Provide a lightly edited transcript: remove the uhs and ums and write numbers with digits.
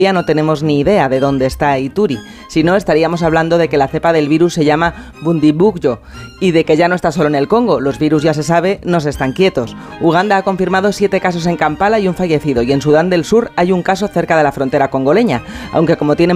Ya no tenemos ni idea de dónde está Ituri. Si no, estaríamos hablando de que la cepa del virus se llama Bundibugyo y de que ya no está solo en el Congo. Los virus, ya se sabe, no se están quietos. Uganda ha confirmado 7 casos en Kampala y un fallecido, y en Sudán del Sur hay un caso cerca de la frontera congoleña, aunque como tienen